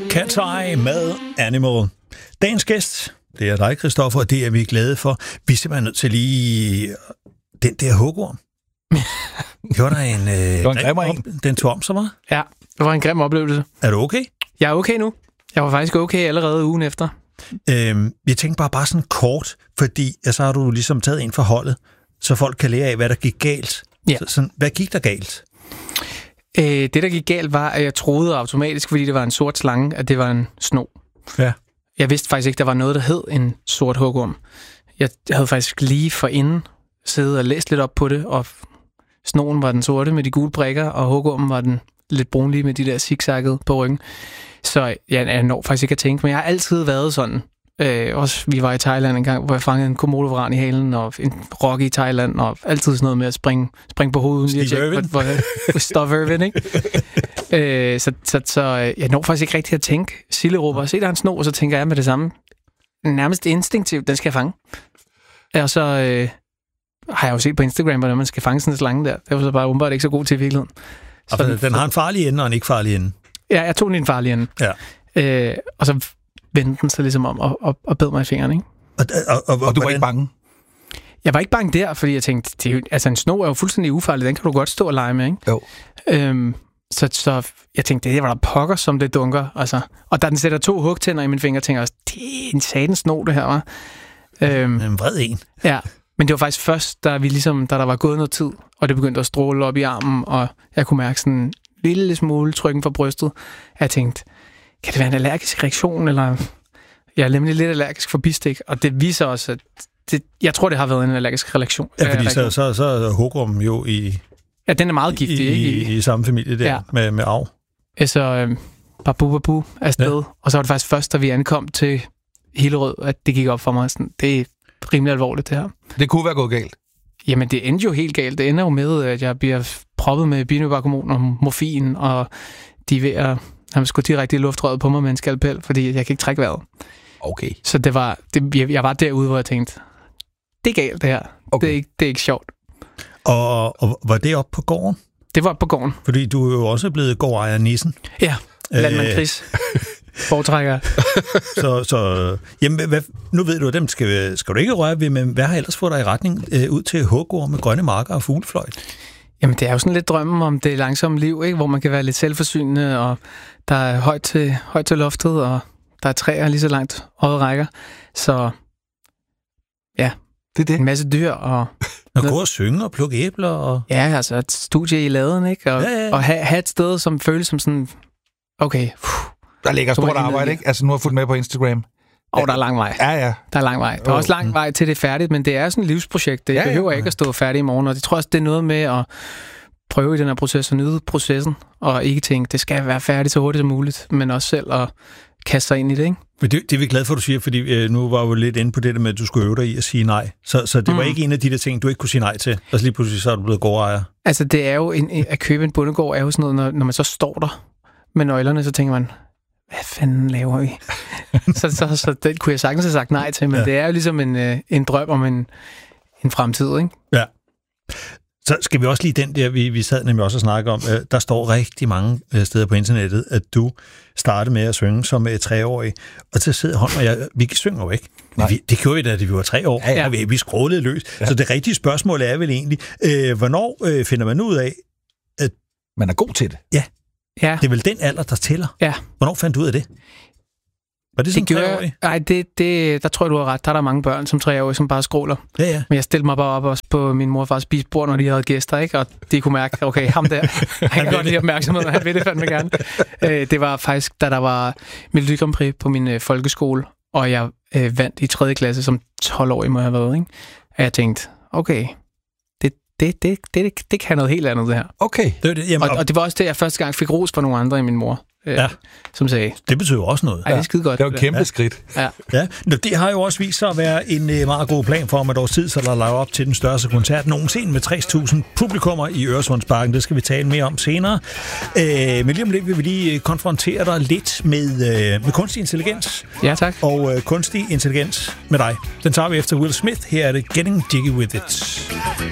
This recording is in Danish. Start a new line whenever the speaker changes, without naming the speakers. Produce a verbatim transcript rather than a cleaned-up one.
Cat's Eye med Animal. Dagens gæst, det er dig, Christoffer, og det er vi glade for. Vi er simpelthen nødt til lige den der hugorm. Gjorde der en... Øh, det
var en grim en.
Den tog om sig, var?
Ja, det var en grim oplevelse.
Er du okay?
Jeg er okay nu. Jeg var faktisk okay allerede ugen efter.
Øhm, jeg tænkte bare, bare sådan kort, fordi ja, så har du ligesom taget en for holdet, så folk kan lære af, hvad der gik galt.
Ja.
Så, sådan, hvad gik der galt?
Øh, det, der gik galt, var, at jeg troede automatisk, fordi det var en sort slange, at det var en sno.
Ja.
Jeg vidste faktisk ikke, der var noget, der hed en sort hugorm. Jeg havde faktisk lige forinden siddet og læst lidt op på det, og snoen var den sorte med de gule prikker, og hugormen var den lidt brunlige med de der zigzaggede på ryggen. Så jeg, jeg når faktisk ikke at tænke, men jeg har altid været sådan. Øh, også vi var i Thailand en gang, hvor jeg fangede en komodovaran i halen, og en rokke i Thailand, og altid sådan noget med at springe, springe på hovedet.
Steve Irwin.
Hvor, hvor, Steve Irwin, ikke? øh, så, så, så jeg når faktisk ikke rigtig at tænke. Sille råber, se der er en sno, og så tænker jeg med det samme. Nærmest instinktivt, den skal jeg fange. Og så øh, har jeg jo set på Instagram, hvordan man skal fange sådan en slange der. Det var så bare umiddelbart ikke så god til i virkeligheden.
Så den, den har en farlig ende, og en ikke farlig ende.
Ja, jeg tog den i en farlig ende.
Ja.
Øh, og så vendte den sig ligesom om og, og, og bed mig i fingeren, ikke?
Og, og, og,
og du var ikke bange?
Jeg var ikke bange der, fordi jeg tænkte, det er jo, altså en sno er jo fuldstændig ufarlig, den kan du godt stå og lege med, ikke?
Jo.
Øhm, så, så jeg tænkte, det var der pokker, som det dunker, altså. Og da den sætter to hugtænder i mine fingre, tænker jeg også, det er en satans sno, det her, var. Øhm,
en vred en.
Ja, men det var faktisk først, da vi ligesom, da der var gået noget tid, og det begyndte at stråle op i armen, og jeg kunne mærke sådan en lille smule trykken fra brystet, at jeg tænkte, kan det være en allergisk reaktion, eller... Jeg er nemlig lidt allergisk for bistik, og det viser også, at det, jeg tror, det har været en allergisk reaktion.
Ja, fordi så, så, så er hugormen jo i...
Ja, den er meget giftig,
i,
ikke?
I, i samme familie der, ja. med, med arv.
Så øh, babu babu afsted, ja. Og så var det faktisk først, da vi ankom til Hillerød, at det gik op for mig. Sådan, det er rimelig alvorligt, det her.
Det kunne være gået galt.
Jamen, det endte jo helt galt. Det ender jo med, at jeg bliver proppet med binibarkhormon og morfin, og de er ved at... Han skulle direkte i luftrøret på mig med en skalpel, fordi jeg kan ikke trække vejret.
Okay.
Så det var, det, jeg, jeg var derude, hvor jeg tænkte, det er galt det her. Okay. Det, er ikke, det er ikke sjovt.
Og, og var det oppe på gården?
Det var på gården.
Fordi du er jo også blevet gårdejer Nissen.
Ja, landmand Chris. Foretrækker.
så, så jamen, hvad, nu ved du, at dem skal, skal du ikke røre ved, men hvad har ellers fået dig i retning øh, ud til hugorm med grønne marker og fuglefløjt? Jamen, det er jo sådan lidt drømmen om det langsomme liv, ikke? Hvor man kan være lidt selvforsynende, og der er højt til, højt til loftet, og der er træer lige så langt øjet rækker. Så ja,
det er det.
En masse dyr. Og,
og gå og synge og plukke æbler. Og...
Ja, altså et studie i laden, ikke? Og, ja, ja. og have, have et sted, som føles som sådan, okay. Pff,
der ligger stort arbejde, ikke? Altså nu har jeg fulgt med på Instagram.
Og oh, der er lang vej.
Ja, ja.
Der er lang vej. Der er også lang vej til det er færdigt, men det er sådan et livsprojekt. Det ja, behøver ja. ikke at stå færdigt i morgen, og det tror jeg også, det er noget med at prøve i den her proces og nyde processen, og ikke tænke, det skal være færdigt så hurtigt som muligt, men også selv at kaste sig ind i det, ikke?
Men det, det er vi glade for, at du siger, fordi øh, nu var vi lidt inde på det der med, at du skulle øve dig i at sige nej. Så, så det mm. var ikke en af de der ting, du ikke kunne sige nej til, og så lige pludselig så er du blevet gårdejer.
Altså, det er jo, en, at købe en bondegård er jo sådan noget, når, når man så står der med nøglerne, så tænker man, hvad fanden laver vi? så, så, så den kunne jeg sagtens have sagt nej til, men ja. det er jo ligesom en, en drøm om en, en fremtid, ikke?
Ja. Så skal vi også lige den der, vi, vi sad nemlig også og snakke om, øh, der står rigtig mange øh, steder på internettet, at du startede med at synge som øh, treårig, og så sidder Holm og jeg, vi synger jo ikke. Vi, det gjorde vi da, da vi var tre år, ja, ja. vi, vi skrålede løs. Ja. Så det rigtige spørgsmål er vel egentlig, øh, hvornår øh, finder man ud af, at...
Man er god til det.
Ja.
Ja.
Det er vel den alder, der tæller.
Ja.
Hvornår fandt du ud af det? Var det som treårig?
Nej, det, det, der tror jeg, du har ret. Der er der mange børn som treårige, som bare skråler.
Ja, ja.
Men jeg stillede mig bare op også på min mor og fars spisebord, når de havde gæster, ikke? Og de kunne mærke, okay, ham der, han kan godt lide opmærksomhed, han vil det fandme gerne. Øh, det var faktisk, da der var Melodi Grand Prix på min øh, folkeskole, og jeg øh, vandt i tredje klasse som tolv-årig, må jeg have været, ikke? Og jeg tænkte, okay, det, det, det, det, det kan noget helt andet, det her.
Okay.
Det, det, jamen,
og, og det var også det, jeg første gang fik ros fra nogle andre end min mor. Ja. Som sagde.
Det betyder også noget.
Ej, det er skide godt.
Det var et kæmpe
ja.
skridt.
Ja.
Ja. Det har jo også vist sig at være en uh, meget god plan for om et års tid, så der laver op til den største koncert nogensinde med tres tusind publikummer i Øresundsparken. Det skal vi tale mere om senere. Uh, men lige om lidt vil vi lige konfrontere dig lidt med, uh, med kunstig intelligens.
Ja, tak.
Og uh, kunstig intelligens med dig. Den tager vi efter Will Smith. Her er det Getting Jiggy With It.